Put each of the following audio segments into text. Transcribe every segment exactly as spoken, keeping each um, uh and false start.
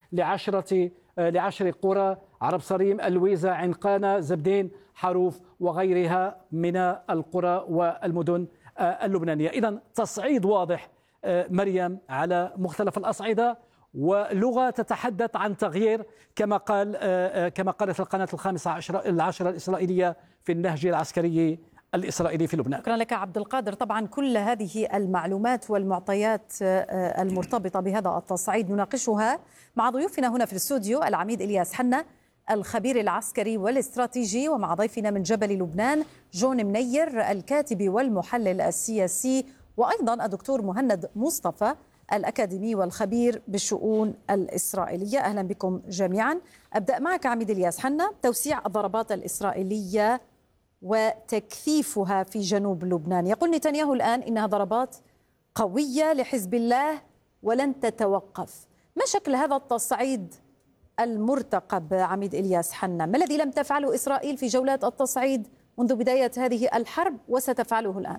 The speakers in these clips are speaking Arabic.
لعشرة لعشر قرى: عرب صريم، الويزة، عنقانة، زبدين، حروف وغيرها من القرى والمدن اللبنانية. إذن تصعيد واضح مريم على مختلف الأصعدة، ولغة تتحدث عن تغيير كما قال كما قالت القناة الخامسة عشر العشرة الإسرائيلية في النهج العسكري الإسرائيلي في لبنان. شكرا لك عبد القادر. طبعا كل هذه المعلومات والمعطيات المرتبطة بهذا التصعيد نناقشها مع ضيوفنا هنا في الاستوديو: العميد إلياس حنا الخبير العسكري والاستراتيجي، ومع ضيفنا من جبل لبنان جون منير الكاتب والمحلل السياسي، وأيضا الدكتور مهند مصطفى الأكاديمي والخبير بالشؤون الإسرائيلية. أهلا بكم جميعا. أبدأ معك عميد إلياس حنا. توسيع الضربات الإسرائيلية وتكثيفها في جنوب لبنان، يقول نتنياهو الآن إنها ضربات قوية لحزب الله ولن تتوقف. ما شكل هذا التصعيد المرتقب عميد إلياس حنا؟ ما الذي لم تفعله إسرائيل في جولات التصعيد منذ بداية هذه الحرب وستفعله الآن؟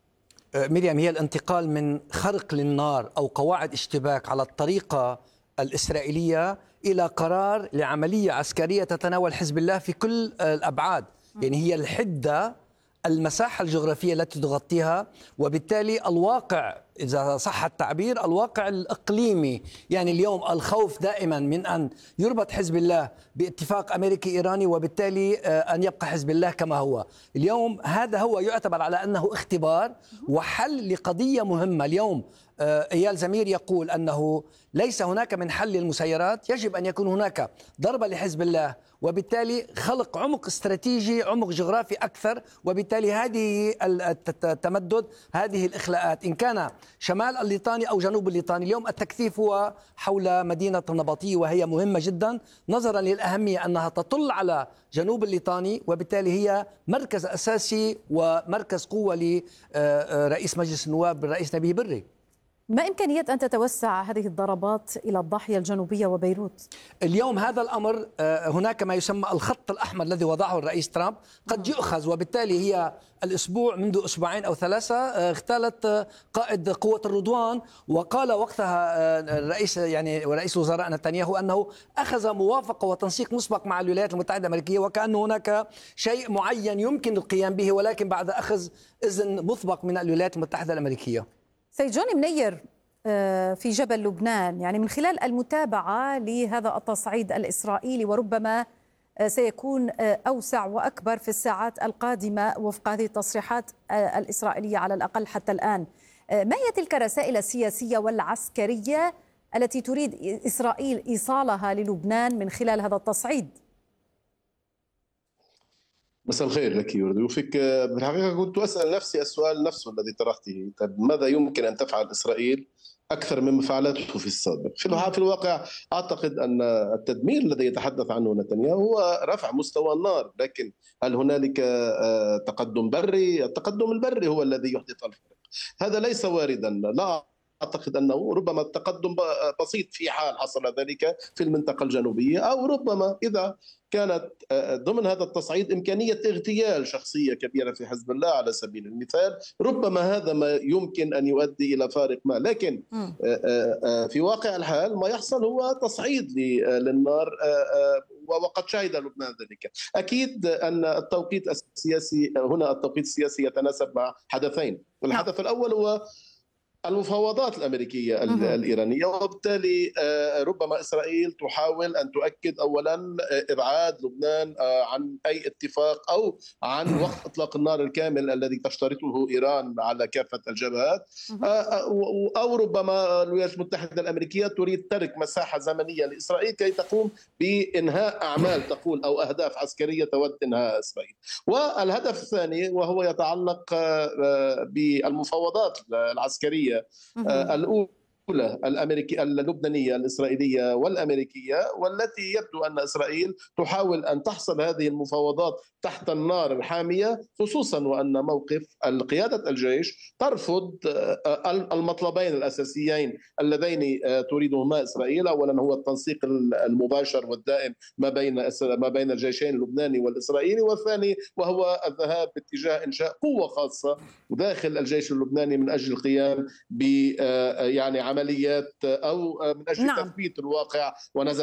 مريم، هي الانتقال من خرق للنار أو قواعد اشتباك على الطريقة الإسرائيلية إلى قرار لعملية عسكرية تتناول حزب الله في كل الأبعاد. يعني هي الحدة، المساحة الجغرافية التي تغطيها، وبالتالي الواقع، إذا صح التعبير، الواقع الإقليمي. يعني اليوم الخوف دائما من أن يربط حزب الله باتفاق أمريكي إيراني، وبالتالي أن يبقى حزب الله كما هو. اليوم هذا هو يعتبر على أنه اختبار وحل لقضية مهمة. اليوم إيال زمير يقول أنه ليس هناك من حل للمسيرات، يجب أن يكون هناك ضربة لحزب الله، وبالتالي خلق عمق استراتيجي، عمق جغرافي أكثر، وبالتالي هذه التمدد، هذه الإخلاءات، إن كان شمال الليطاني أو جنوب الليطاني. اليوم التكثيف هو حول مدينة النبطية، وهي مهمة جدا نظرا للأهمية أنها تطل على جنوب الليطاني، وبالتالي هي مركز أساسي ومركز قوة لرئيس مجلس النواب الرئيس نبيه بري. ما إمكانية أن تتوسع هذه الضربات إلى الضاحية الجنوبية وبيروت؟ اليوم هذا الأمر، هناك ما يسمى الخط الأحمر الذي وضعه الرئيس ترامب قد يؤخذ، وبالتالي هي الأسبوع منذ أسبوعين أو ثلاثة اختالت قائد قوة الرضوان، وقال وقتها الرئيس يعني ورئيس وزراء نتنياهو أنه أخذ موافقة وتنسيق مسبق مع الولايات المتحدة الأمريكية، وكأن هناك شيء معين يمكن القيام به، ولكن بعد أخذ إذن مسبق من الولايات المتحدة الأمريكية. سيد جوني منير، في جبل لبنان، يعني من خلال المتابعة لهذا التصعيد الإسرائيلي، وربما سيكون أوسع وأكبر في الساعات القادمة وفق هذه التصريحات الإسرائيلية على الأقل حتى الآن، ما هي تلك الرسائل السياسية والعسكرية التي تريد إسرائيل إيصالها للبنان من خلال هذا التصعيد؟ مساء الخير لك وضيوفك. بالحقيقة كنت أسأل نفسي السؤال نفسه الذي طرحته: طيب ماذا يمكن أن تفعل إسرائيل أكثر مما فعلته في السابق؟ في الواقع أعتقد أن التدمير الذي يتحدث عنه نتنياهو هو رفع مستوى النار، لكن هل هنالك تقدم بري؟ التقدم البري هو الذي يحدث الفرق، هذا ليس واردا. لا أعتقد أنه ربما التقدم بسيط في حال حصل ذلك في المنطقة الجنوبية، أو ربما إذا كانت ضمن هذا التصعيد إمكانية اغتيال شخصية كبيرة في حزب الله على سبيل المثال، ربما هذا ما يمكن أن يؤدي إلى فارق ما. لكن في واقع الحال ما يحصل هو تصعيد للنار، وقد شهد لبنان ذلك. أكيد أن التوقيت السياسي هنا، التوقيت السياسي يتناسب مع حدثين. الحدث الأول هو المفاوضات الأمريكية الإيرانية، وبالتالي ربما إسرائيل تحاول أن تؤكد أولا إبعاد لبنان عن أي اتفاق أو عن وقف إطلاق النار الكامل الذي تشترطه إيران على كافة الجبهات، أو ربما الولايات المتحدة الأمريكية تريد ترك مساحة زمنية لإسرائيل كي تقوم بإنهاء أعمال تقول أو أهداف عسكرية تود إنهاء إسرائيل. والهدف الثاني وهو يتعلق بالمفاوضات العسكرية الأولى الأمريكية اللبنانية الإسرائيلية والأمريكية، والتي يبدو أن إسرائيل تحاول أن تحصل هذه المفاوضات تحت النار الحامية، خصوصا وأن موقف قيادة الجيش ترفض المطلبين الأساسيين اللذين تريدهما إسرائيل. أولا هو التنسيق المباشر والدائم ما بين ما بين الجيشين اللبناني والإسرائيلي، والثاني وهو الذهاب باتجاه إنشاء قوة خاصة داخل الجيش اللبناني من أجل القيام ب يعني عمليات أو من أجل نعم. تثبيت الواقع ونزع